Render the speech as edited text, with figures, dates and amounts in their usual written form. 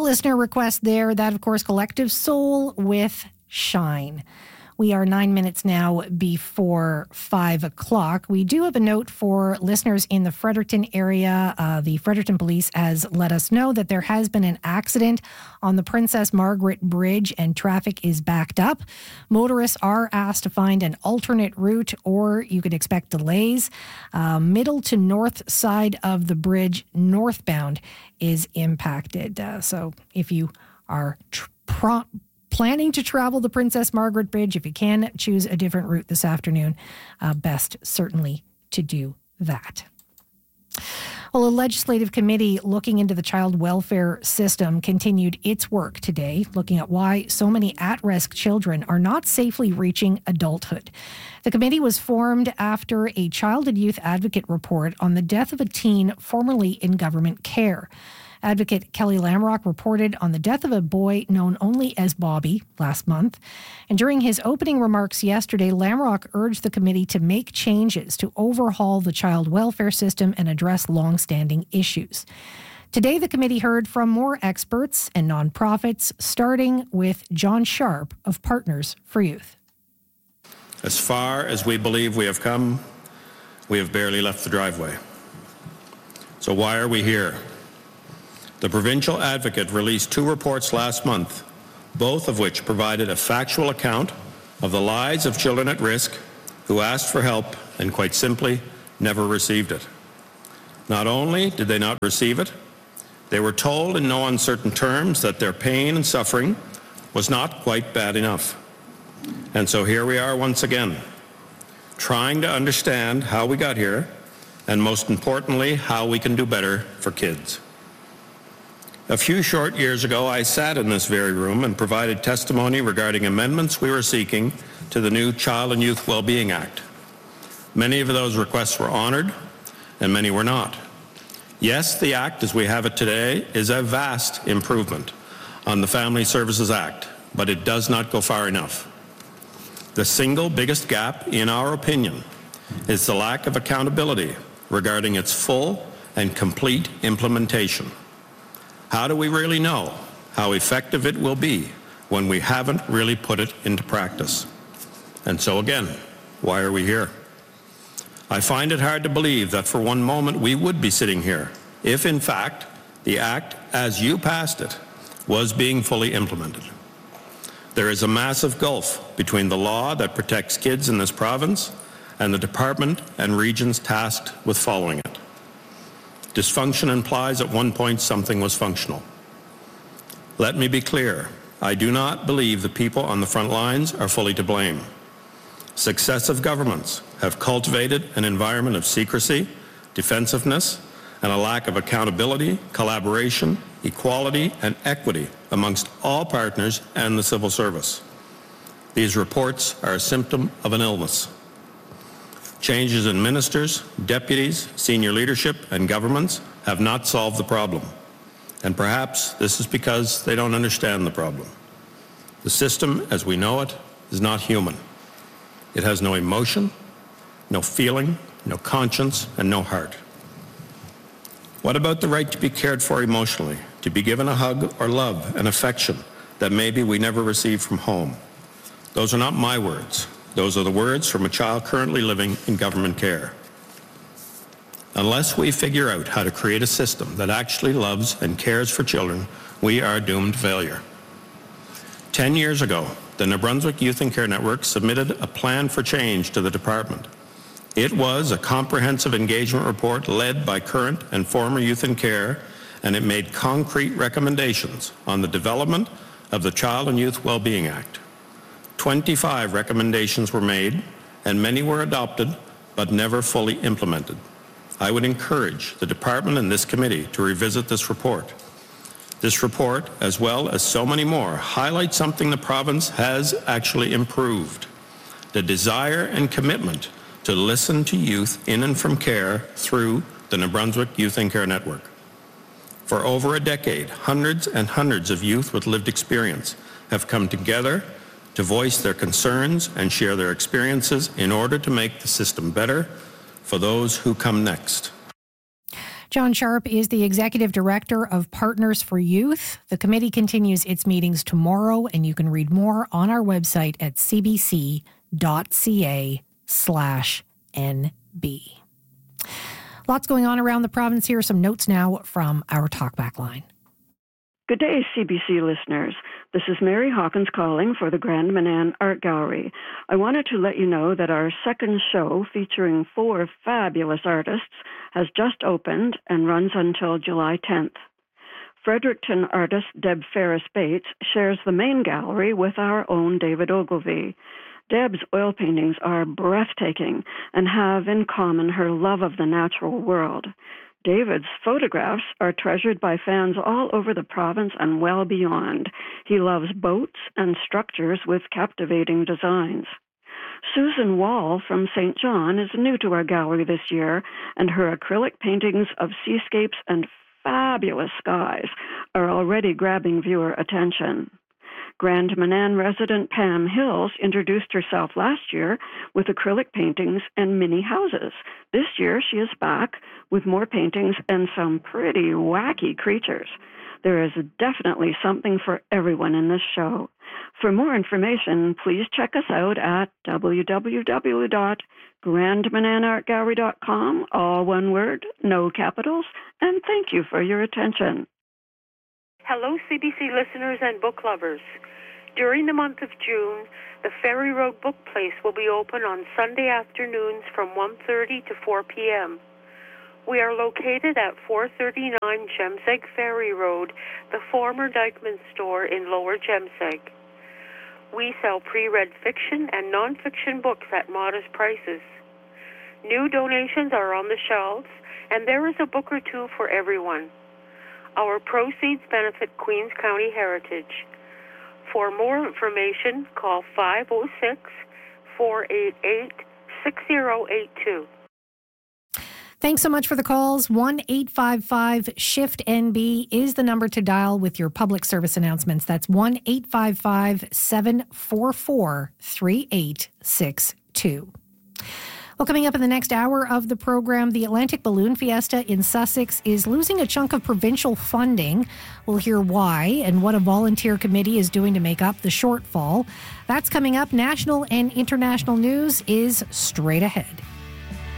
listener request there. That, of course, Collective Soul with Shine. We are 9 minutes now before 5 o'clock. We do have a note for listeners in the Fredericton area. The Fredericton Police has let us know that there has been an accident on the Princess Margaret Bridge and traffic is backed up. Motorists are asked to find an alternate route or you could expect delays. Middle to north side of the bridge northbound is impacted. So if you are planning to travel the Princess Margaret Bridge, if you can choose a different route this afternoon, best certainly to do that. Well, a legislative committee looking into the child welfare system continued its work today, looking at why so many at-risk children are not safely reaching adulthood. The committee was formed after a child and youth advocate report on the death of a teen formerly in government care. Advocate Kelly Lamrock reported on the death of a boy known only as Bobby last month. And during his opening remarks yesterday, Lamrock urged the committee to make changes to overhaul the child welfare system and address long-standing issues. Today, the committee heard from more experts and nonprofits, starting with John Sharp of Partners for Youth. As far as we believe we have come, we have barely left the driveway. So why are we here? The Provincial Advocate released 2 reports last month, both of which provided a factual account of the lives of children at risk who asked for help and quite simply never received it. Not only did they not receive it, they were told in no uncertain terms that their pain and suffering was not quite bad enough. And so here we are once again, trying to understand how we got here and most importantly, how we can do better for kids. A few short years ago, I sat in this very room and provided testimony regarding amendments we were seeking to the new Child and Youth Wellbeing Act. Many of those requests were honored, and many were not. Yes, the Act, as we have it today, is a vast improvement on the Family Services Act, but it does not go far enough. The single biggest gap, in our opinion, is the lack of accountability regarding its full and complete implementation. How do we really know how effective it will be when we haven't really put it into practice? And so again, why are we here? I find it hard to believe that for one moment we would be sitting here if, in fact, the Act, as you passed it, was being fully implemented. There is a massive gulf between the law that protects kids in this province and the department and regions tasked with following it. Dysfunction implies at one point something was functional. Let me be clear. I do not believe the people on the front lines are fully to blame. Successive governments have cultivated an environment of secrecy, defensiveness, and a lack of accountability, collaboration, equality, and equity amongst all partners and the civil service. These reports are a symptom of an illness. Changes in ministers, deputies, senior leadership, and governments have not solved the problem. And perhaps this is because they don't understand the problem. The system, as we know it, is not human. It has no emotion, no feeling, no conscience, and no heart. What about the right to be cared for emotionally, to be given a hug or love and affection that maybe we never received from home? Those are not my words. Those are the words from a child currently living in government care. Unless we figure out how to create a system that actually loves and cares for children, we are doomed to failure. 10 years ago, the New Brunswick Youth and Care Network submitted a plan for change to the department. It was a comprehensive engagement report led by current and former youth in care, and it made concrete recommendations on the development of the Child and Youth Wellbeing Act. 25 recommendations were made, and many were adopted, but never fully implemented. I would encourage the department and this committee to revisit this report. This report, as well as so many more, highlights something the province has actually improved: the desire and commitment to listen to youth in and from care through the New Brunswick Youth and Care Network. For over a decade, hundreds and hundreds of youth with lived experience have come together to voice their concerns and share their experiences in order to make the system better for those who come next. John Sharp is the Executive Director of Partners for Youth. The committee continues its meetings tomorrow, and you can read more on our website at cbc.ca/NB. Lots going on around the province here. Some notes now from our Talkback line. Good day, CBC listeners. This is Mary Hawkins calling for the Grand Manan Art Gallery. I wanted to let you know that our second show, featuring 4 fabulous artists, has just opened and runs until July 10th. Fredericton artist Deb Ferris-Bates shares the main gallery with our own David Ogilvy. Deb's oil paintings are breathtaking and have in common her love of the natural world. David's photographs are treasured by fans all over the province and well beyond. He loves boats and structures with captivating designs. Susan Wall from St. John is new to our gallery this year, and her acrylic paintings of seascapes and fabulous skies are already grabbing viewer attention. Grand Manan resident Pam Hills introduced herself last year with acrylic paintings and mini houses. This year she is back with more paintings and some pretty wacky creatures. There is definitely something for everyone in this show. For more information, please check us out at www.grandmananartgallery.com, all one word, no capitals, and thank you for your attention. Hello, CBC listeners and book lovers. During the month of June, the Ferry Road Book Place will be open on Sunday afternoons from 1:30 to 4 p.m. We are located at 439 Jemseg Ferry Road, the former Dykeman store in Lower Jemseg. We sell pre-read fiction and non-fiction books at modest prices. New donations are on the shelves, and there is a book or two for everyone. Our proceeds benefit Queens County Heritage. For more information, call 506-488-6082. Thanks so much for the calls. 1-855-SHIFT-NB is the number to dial with your public service announcements. That's 1-855-744-3862. Well, coming up in the next hour of the program, the Atlantic Balloon Fiesta in Sussex is losing a chunk of provincial funding. We'll hear why and what a volunteer committee is doing to make up the shortfall. That's coming up. National and international news is straight ahead.